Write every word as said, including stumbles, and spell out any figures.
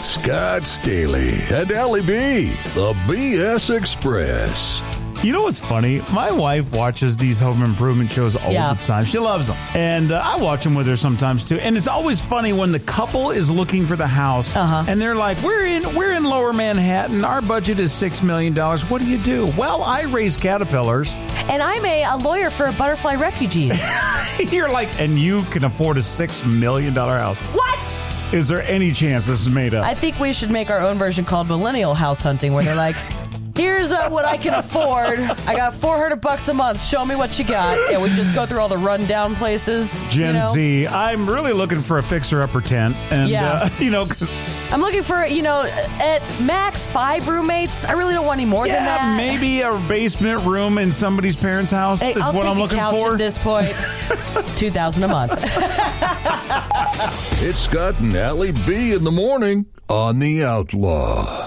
Scott Staley and Allie B, the B S Express. You know what's funny? My wife watches these home improvement shows all Yeah. the time. She loves them. And uh, I watch them with her sometimes, too. And it's always funny when the couple is looking for the house. Uh-huh. And they're like, we're in we're in Lower Manhattan. Our budget is six million dollars. What do you do? Well, I raise caterpillars. And I'm a, a lawyer for butterfly refugees. You're like, and you can afford a six million dollars house. What? Is there any chance this is made up? I think we should make our own version called Millennial House Hunting, where they're like, here's uh, what I can afford. I got four hundred bucks a month. Show me what you got. And we just go through all the rundown places. Gen you know? Z, I'm really looking for a fixer-upper tent. And, Yeah. uh, you know... I'm looking for, you know, at max five roommates. I really don't want any more Yeah, than that. maybe a basement room in somebody's parents' house Hey, is I'll what take I'm a looking couch for. at this point. two thousand dollars a month. It's Scott and Allie B in the morning on The Outlaw.